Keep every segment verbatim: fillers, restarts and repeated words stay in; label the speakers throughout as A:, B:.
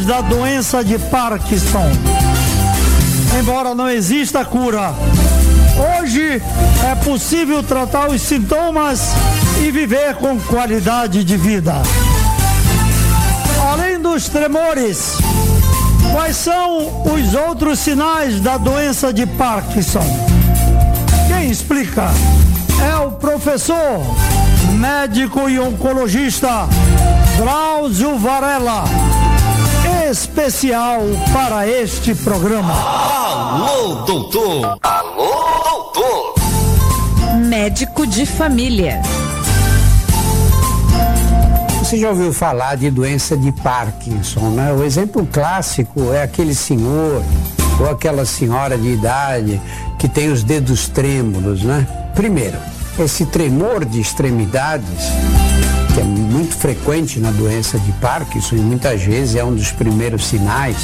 A: sinais da doença de Parkinson. Embora não exista cura, hoje é possível tratar os sintomas e viver com qualidade de vida. Além dos tremores, quais são os outros sinais da doença de Parkinson? Quem explica é o professor, médico e oncologista Drauzio Varela, especial para este programa.
B: Alô, doutor! Alô, doutor!
C: Médico de família.
D: Você já ouviu falar de doença de Parkinson, né? O exemplo clássico é aquele senhor ou aquela senhora de idade que tem os dedos trêmulos, né? Primeiro, esse tremor de extremidades, que é muito frequente na doença de Parkinson e muitas vezes é um dos primeiros sinais,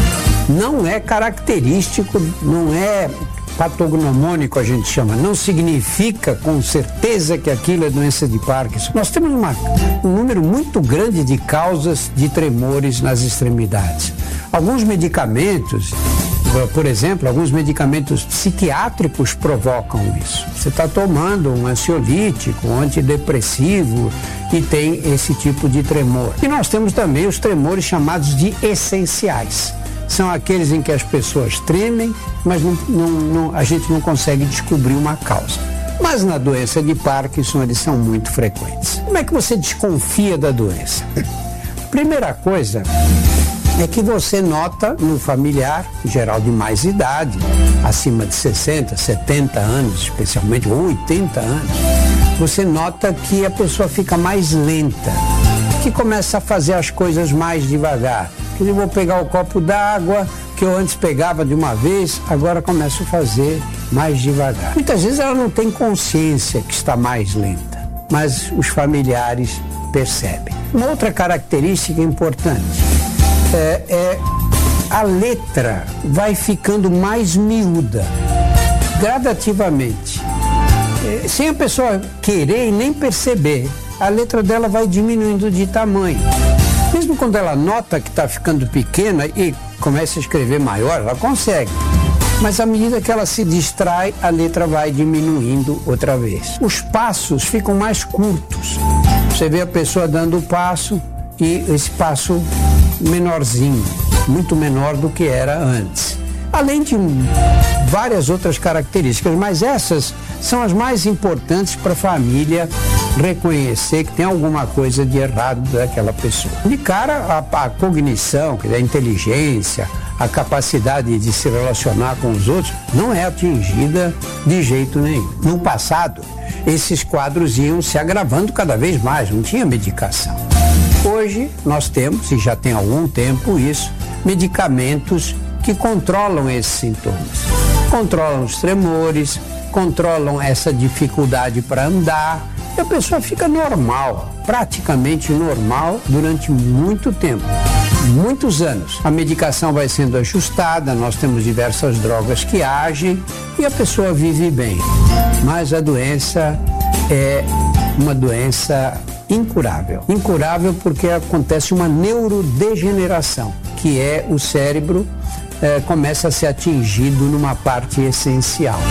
D: não é característico, não é patognomônico, a gente chama, não significa com certeza que aquilo é doença de Parkinson. Nós temos uma, um número muito grande de causas de tremores nas extremidades. Alguns medicamentos, por exemplo, alguns medicamentos psiquiátricos provocam isso. Você está tomando um ansiolítico, um antidepressivo e tem esse tipo de tremor. E nós temos também os tremores chamados de essenciais. São aqueles em que as pessoas tremem, mas não, não, não, a gente não consegue descobrir uma causa. Mas na doença de Parkinson eles são muito frequentes. Como é que você desconfia da doença? Primeira coisa é que você nota no familiar, em geral de mais idade, acima de sessenta, setenta anos, especialmente, ou oitenta anos, você nota que a pessoa fica mais lenta, que começa a fazer as coisas mais devagar. Eu vou pegar o copo d'água, que eu antes pegava de uma vez, agora começo a fazer mais devagar. Muitas vezes ela não tem consciência que está mais lenta, mas os familiares percebem. Uma outra característica importante é, é a letra vai ficando mais miúda, gradativamente. É, sem a pessoa querer e nem perceber, a letra dela vai diminuindo de tamanho. Mesmo quando ela nota que está ficando pequena e começa a escrever maior, ela consegue. Mas à medida que ela se distrai, a letra vai diminuindo outra vez. Os passos ficam mais curtos. Você vê a pessoa dando o passo e esse passo menorzinho, muito menor do que era antes. Além de várias outras características, mas essas são as mais importantes para a família reconhecer que tem alguma coisa de errado daquela pessoa. De cara, a, a cognição, a inteligência, a capacidade de se relacionar com os outros não é atingida de jeito nenhum. No passado, esses quadros iam se agravando cada vez mais, não tinha medicação. Hoje, nós temos, e já tem algum tempo isso, medicamentos que controlam esses sintomas. Controlam os tremores, controlam essa dificuldade para andar, e a pessoa fica normal, praticamente normal durante muito tempo, muitos anos. A medicação vai sendo ajustada, nós temos diversas drogas que agem e a pessoa vive bem. Mas a doença é uma doença incurável. Incurável porque acontece uma neurodegeneração, que é o cérebro eh, começa a ser atingido numa parte essencial.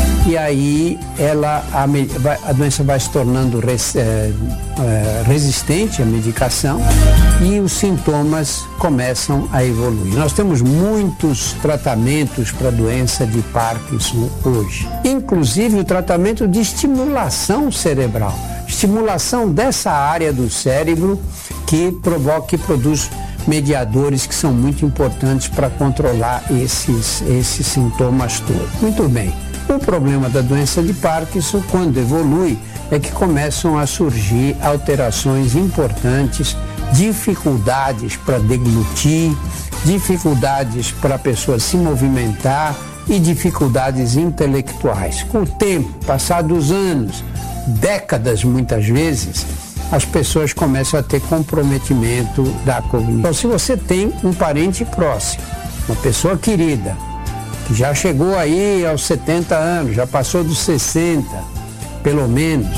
D: E aí ela, a, a doença vai se tornando res, é, é, resistente à medicação e os sintomas começam a evoluir. Nós temos muitos tratamentos para a doença de Parkinson hoje, inclusive o tratamento de estimulação cerebral, estimulação dessa área do cérebro que provoca, que produz mediadores que são muito importantes para controlar esses, esses sintomas todos. Muito bem. O problema da doença de Parkinson, quando evolui, é que começam a surgir alterações importantes, dificuldades para deglutir, dificuldades para a pessoa se movimentar e dificuldades intelectuais. Com o tempo, passados anos, décadas muitas vezes, as pessoas começam a ter comprometimento da cognição. Então, se você tem um parente próximo, uma pessoa querida, que já chegou aí aos setenta anos, já passou dos sessenta, pelo menos,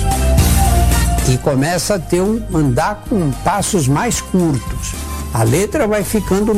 D: e começa a ter um andar com passos mais curtos, a letra vai ficando